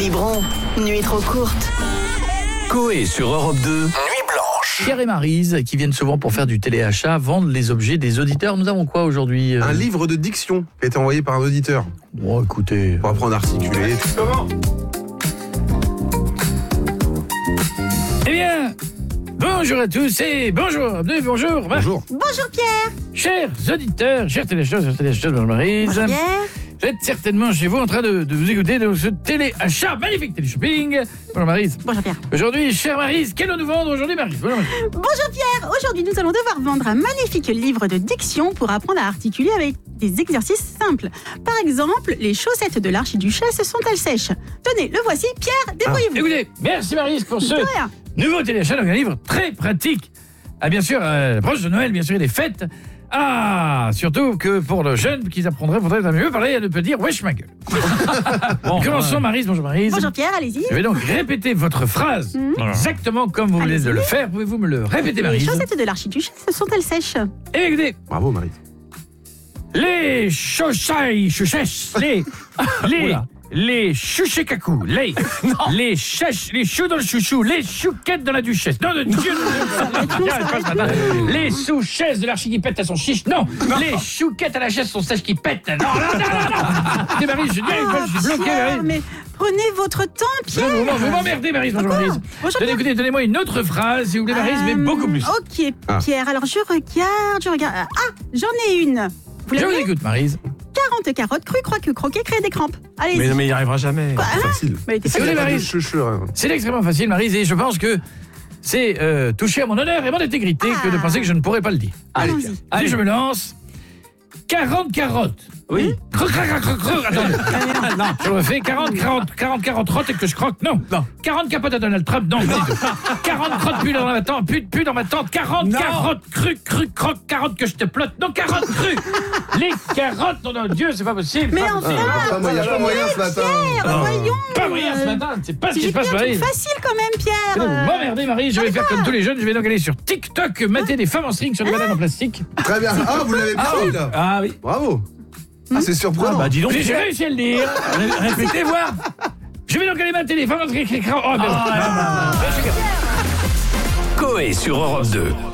Biberon, nuit trop courte. Coé sur Europe 2, Nuit Blanche. Pierre et Maryse, qui viennent souvent pour faire du téléachat, vendent les objets des auditeurs. Nous avons quoi aujourd'hui Un livre de diction qui a été envoyé par un auditeur. Bon, écoutez... Pour apprendre à articuler. Comment ? Eh bien, bonjour à tous et bonjour. Bonjour. Bonjour. Bonjour Pierre. Chers auditeurs, chers téléachateurs, bonjour Maryse. Bonjour Pierre. Vous êtes certainement chez vous en train de vous écouter de ce téléachat, magnifique téléshopping. Bonjour Maryse. Bonjour Pierre. Aujourd'hui, chère Maryse, qu'allons nous vendre aujourd'hui Maryse? Bonjour Pierre. Aujourd'hui, nous allons devoir vendre un magnifique livre de diction pour apprendre à articuler avec des exercices simples. Par exemple, les chaussettes de l'archiduchesse sont-elles sèches? Tenez, le voici. Pierre, débrouillez-vous. Écoutez, merci Maryse pour ce De rien. nouveau téléachat, donc un livre très pratique. Ah bien sûr, l'approche de Noël, bien sûr, des fêtes. Ah, surtout que pour le jeune qu'ils apprendraient, faudrait mieux parler et ne pas dire wesh ma gueule. Bon, commençons Maryse, bonjour Maryse. Bonjour Pierre, allez-y. Je vais donc répéter votre phrase exactement comme vous venez de le faire. Pouvez-vous me le répéter Les Maryse? chaussettes de l'archiduchesse sont-elles sèches? Eh bien, écoutez, Bravo Marie. les chauchesses, les chouchekakous, les choux dans le chouchou, les chouquettes dans la duchesse. Non, de Dieu, les sous-chaises de l'archi qui pète à son chiche. Non, les chouquettes à la chaise sont sèches qui pètent. Non. C'est Maryse, je suis bloqué, Pierre, Maryse. mais prenez votre temps, Pierre. Vous m'emmerdez, Maryse. Bonjour, Maryse. Bonjour, Pierre. Écoutez, donnez-moi une autre phrase, si vous voulez, Maryse, mais beaucoup plus. Ok, Pierre, alors je regarde. Ah, j'en ai une. Vous Je vous l'avez? écoute, Maryse. 40 carottes crues, croquer, créer des crampes. Allez-y. Mais il n'y arrivera jamais. Quoi, hein? Facile. Mais elle était C'est vrai, facile. Maryse. C'est extrêmement facile, Maryse, et je pense que c'est toucher à mon honneur et mon intégrité que de penser que je ne pourrais pas le dire. Allons-y. Allez, je me lance. 40 carottes. Oui. Attendez. Non, je le refais. 40 carottes et que je croque. Non. 40 capotes à Donald Trump. Non, pas du tout. 40 crottes pu dans ma tente. Pu dans ma tente. 40 carottes crues, croque, carottes que je te plotte. Non, carottes crues. Les carottes, non, Dieu, c'est pas possible. Mais pas enfin, possible. Il n'y a pas moyen ce matin. Pierre, voyons. Pas moyen ce matin. C'est pas ce qui J'ai se passe, pris un truc Maryse. facile quand même, Pierre. Vous m'emmerdez, Marie, je vais faire comme tous les jeunes, je vais donc aller sur TikTok, mater des femmes en string sur des bananes en plastique. Très bien. Ah, vous l'avez bien là. Ah oui. Bravo. Ah, c'est surprenant. Dis donc. J'ai réussi à le dire. Répétez voir. Je vais donc aller mater des femmes en string. Oh, Coé sur Europe 2.